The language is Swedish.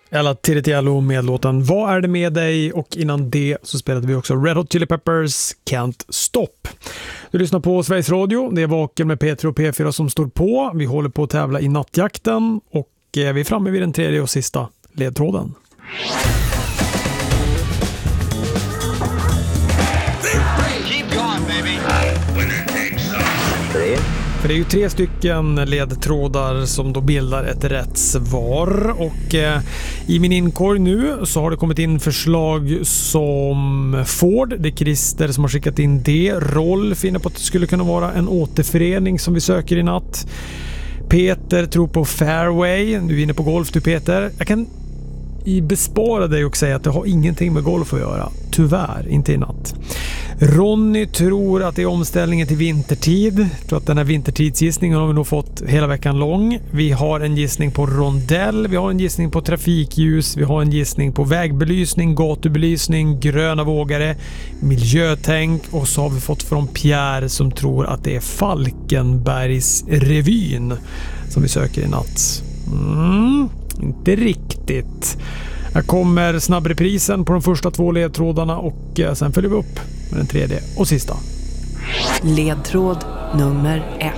Ella Tiritiello med låten Vad är det med dig? Och innan det så spelade vi också Red Hot Chili Peppers Can't Stop. Du lyssnar på Sveriges Radio. Det är Vaken med P3 och P4 som står på. Vi håller på att tävla i nattjakten och vi är framme vid den tredje och sista ledtråden. För det är ju 3 stycken ledtrådar som då bildar ett rätt svar. Och i min inkorg nu så har det kommit in förslag som Ford. Det är Christer som har skickat in det. Rolf finner på att det skulle kunna vara en återförening som vi söker i natt. Peter tror på Fairway. Du är inne på golf du Peter. Jag kan bespara dig och säga att det har ingenting med golf att göra. Tyvärr, inte i natt. Ronny tror att det är omställningen till vintertid. Jag tror att den här vintertidsgissningen har vi nog fått hela veckan lång. Vi har en gissning på rondell, vi har en gissning på trafikljus, vi har en gissning på vägbelysning, gatubelysning, gröna vågare, miljötänk och så har vi fått från Pierre som tror att det är Falkenbergsrevyn som vi söker i natt. Inte riktigt. Här kommer snabbreprisen på de första 2 ledtrådarna och sen följer vi upp med den tredje och sista. Ledtråd nummer 1.